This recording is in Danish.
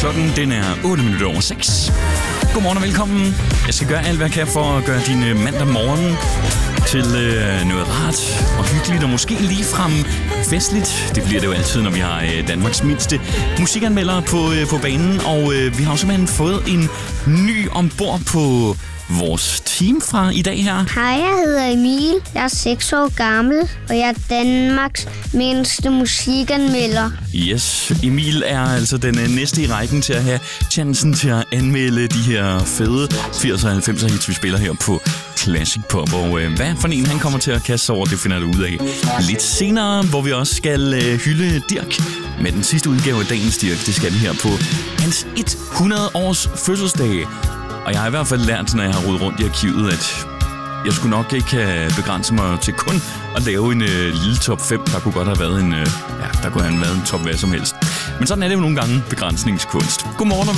Klokken den er 6:08. Godmorgen og velkommen. Jeg skal gøre alt, hvad jeg kan for at gøre din mandag morgen til noget rart og hyggeligt og måske ligefrem festligt. Det bliver det jo altid, når vi har Danmarks mindste musikanmelder på banen. Og vi har jo simpelthen fået en ny ombord på vores team fra i dag her. Hej, jeg hedder Emil. Jeg er 6 år gammel, og jeg er Danmarks mindste musikanmelder. Yes, Emil er altså den næste i rækken til at have chancen til at anmelde de her fede 80'er og 90'er hits, vi spiller her på Classic Pop. Og hvad for en han kommer til at kaste over, det finder du ud af lidt senere, hvor vi også skal hylde Dirch med den sidste udgave af dagens Dirch. Det skal vi her på hans 100-års fødselsdag. Og jeg har i hvert fald lært, når jeg har rodet rundt i arkivet, at jeg skulle nok ikke begrænse mig til kun at lave en lille top 5. Der kunne godt have været der kunne have været en top hvad som helst. Men sådan er det jo nogle gange begrænsningskunst. Godmorgen og